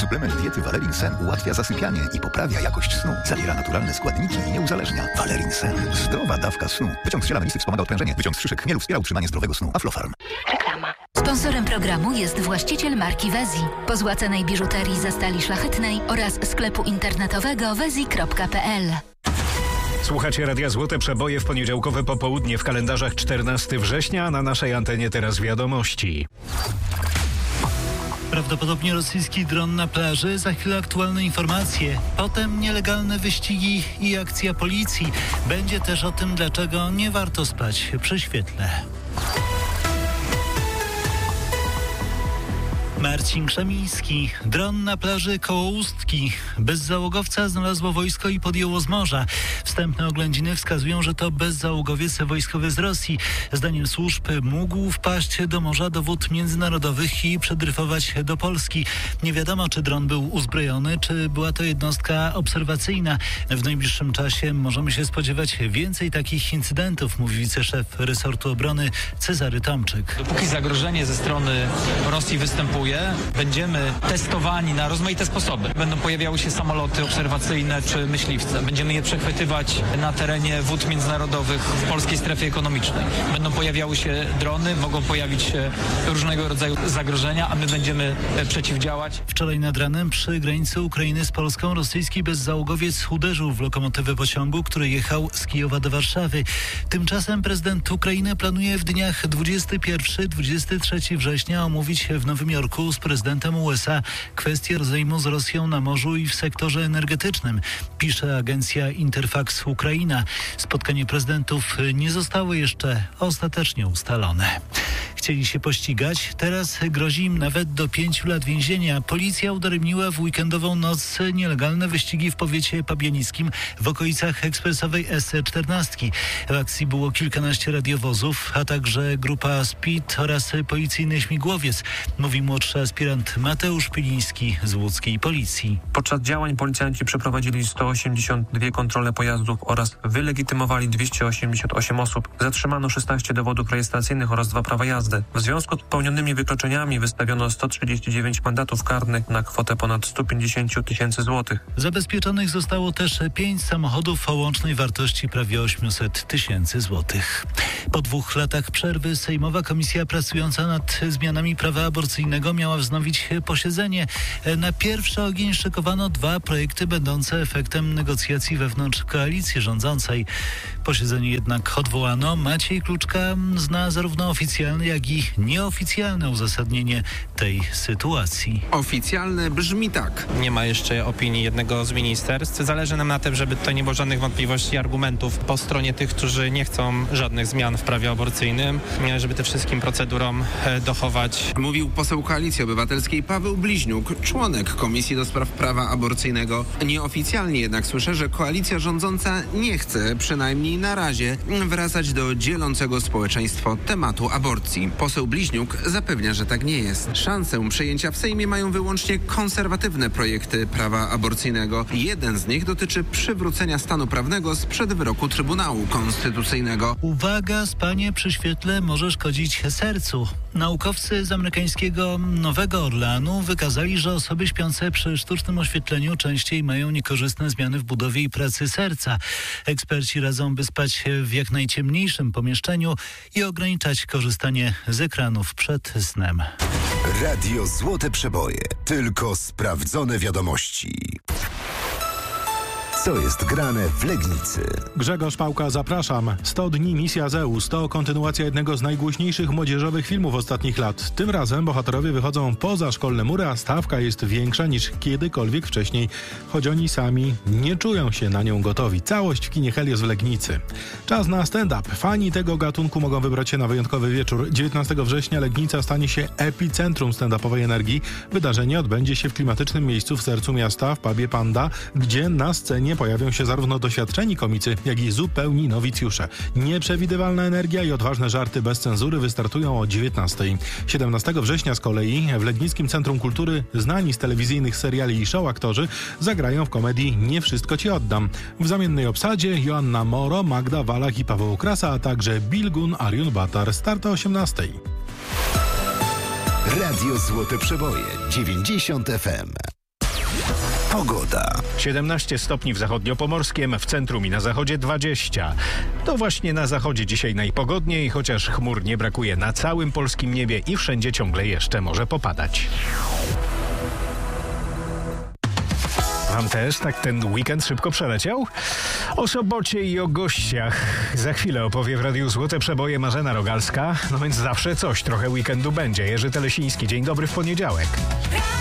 Suplement diety Valerin Sen ułatwia zasypianie i poprawia jakość snu. Zawiera naturalne składniki i nie uzależnia. Valerin Sen. Zdrowa dawka snu. Wyciąg z ziela melisy wspomaga odprężenie. Wyciąg z szyszek chmielu wspiera utrzymanie zdrowego snu. Aflofarm. Reklama. Sponsorem programu jest właściciel marki Wezi. Pozłacanej biżuterii ze stali szlachetnej oraz sklepu internetowego wezi.pl. Słuchacie Radia Złote Przeboje w poniedziałkowe popołudnie w kalendarzach 14 września, a na naszej antenie teraz wiadomości. Prawdopodobnie rosyjski dron na plaży, za chwilę aktualne informacje, potem nielegalne wyścigi i akcja policji. Będzie też o tym, dlaczego nie warto spać przy świetle. Marcin Krzemiński. Dron na plaży koło Ustki. Bezzałogowca znalazło wojsko i podjęło z morza. Wstępne oględziny wskazują, że to bezzałogowiec wojskowy z Rosji. Zdaniem służb mógł wpaść do morza do wód międzynarodowych i przedryfować do Polski. Nie wiadomo, czy dron był uzbrojony, czy była to jednostka obserwacyjna. W najbliższym czasie możemy się spodziewać więcej takich incydentów, mówi wiceszef resortu obrony Cezary Tomczyk. Dopóki zagrożenie ze strony Rosji występuje, będziemy testowani na rozmaite sposoby. Będą pojawiały się samoloty obserwacyjne czy myśliwce. Będziemy je przechwytywać na terenie wód międzynarodowych w polskiej strefie ekonomicznej. Będą pojawiały się drony, mogą pojawić się różnego rodzaju zagrożenia, a my będziemy przeciwdziałać. Wczoraj nad ranem przy granicy Ukrainy z Polską rosyjski bezzałogowiec uderzył w lokomotywę pociągu, który jechał z Kijowa do Warszawy. Tymczasem prezydent Ukrainy planuje w dniach 21-23 września omówić w Nowym Jorku z prezydentem USA kwestię rozejmu z Rosją na morzu i w sektorze energetycznym, pisze agencja Interfax Ukraina. Spotkanie prezydentów nie zostało jeszcze ostatecznie ustalone. Chcieli się pościgać, teraz grozi im nawet do 5 lat więzienia. Policja udaremniła w weekendową noc nielegalne wyścigi w powiecie pabianickim w okolicach ekspresowej S14. W akcji było kilkanaście radiowozów, a także grupa Speed oraz policyjny śmigłowiec, mówi młodszy aspirant Mateusz Piliński z łódzkiej policji. Podczas działań policjanci przeprowadzili 182 kontrole pojazdów oraz wylegitymowali 288 osób. Zatrzymano 16 dowodów rejestracyjnych oraz 2 prawa jazdy. W związku z popełnionymi wykroczeniami wystawiono 139 mandatów karnych na kwotę ponad 150 000 złotych. Zabezpieczonych zostało też 5 samochodów o łącznej wartości prawie 800 000 złotych. Po 2 latach przerwy Sejmowa Komisja pracująca nad zmianami prawa aborcyjnego miała wznowić posiedzenie. Na pierwszy ogień szykowano 2 projekty będące efektem negocjacji wewnątrz koalicji rządzącej. Posiedzenie jednak odwołano. Maciej Kluczka zna zarówno oficjalne, jak i nieoficjalne uzasadnienie tej sytuacji. Oficjalne brzmi tak. Nie ma jeszcze opinii jednego z ministerstw. Zależy nam na tym, żeby tutaj nie było żadnych wątpliwości i argumentów po stronie tych, którzy nie chcą żadnych zmian w prawie aborcyjnym, żeby tym wszystkim procedurom dochować. Mówił poseł Koalicji Obywatelskiej Paweł Bliźniuk, członek Komisji do Spraw Prawa Aborcyjnego. Nieoficjalnie jednak słyszę, że koalicja rządząca nie chce, przynajmniej na razie, wracać do dzielącego społeczeństwo tematu aborcji. Poseł Bliźniuk zapewnia, że tak nie jest. Szansę przejęcia w Sejmie mają wyłącznie konserwatywne projekty prawa aborcyjnego. Jeden z nich dotyczy przywrócenia stanu prawnego sprzed wyroku Trybunału Konstytucyjnego. Uwaga, spanie przy świetle może szkodzić sercu. Naukowcy z amerykańskiego Nowego Orleanu wykazali, że osoby śpiące przy sztucznym oświetleniu częściej mają niekorzystne zmiany w budowie i pracy serca. Eksperci radzą, by spać w jak najciemniejszym pomieszczeniu i ograniczać korzystanie z ekranów przed snem. Radio Złote Przeboje. Tylko sprawdzone wiadomości. Co jest grane w Legnicy? Grzegorz Pałka, zapraszam. 100 dni Misja Zeus to kontynuacja jednego z najgłośniejszych młodzieżowych filmów ostatnich lat. Tym razem bohaterowie wychodzą poza szkolne mury, a stawka jest większa niż kiedykolwiek wcześniej, choć oni sami nie czują się na nią gotowi. Całość w kinie Helios w Legnicy. Czas na stand-up. Fani tego gatunku mogą wybrać się na wyjątkowy wieczór. 19 września Legnica stanie się epicentrum stand-upowej energii. Wydarzenie odbędzie się w klimatycznym miejscu w sercu miasta, w pubie Panda, gdzie na scenie pojawią się zarówno doświadczeni komicy, jak i zupełni nowicjusze. Nieprzewidywalna energia i odważne żarty bez cenzury wystartują o 19:00. 17 września z kolei w Legnickim Centrum Kultury znani z telewizyjnych seriali i show aktorzy zagrają w komedii Nie wszystko ci oddam. W zamiennej obsadzie Joanna Moro, Magda Walach i Paweł Krasa, a także Bilgun Arion Batar. Start o 18:00. Radio Złote Przeboje 90 FM. Pogoda. 17 stopni w zachodniopomorskiem, w centrum i na zachodzie 20. To właśnie na zachodzie dzisiaj najpogodniej, chociaż chmur nie brakuje na całym polskim niebie i wszędzie ciągle jeszcze może popadać. Wam też tak ten weekend szybko przeleciał? O sobocie i o gościach za chwilę opowie w Radiu Złote Przeboje Marzena Rogalska. No więc zawsze coś, trochę weekendu będzie. Jerzy Telesiński, dzień dobry w poniedziałek.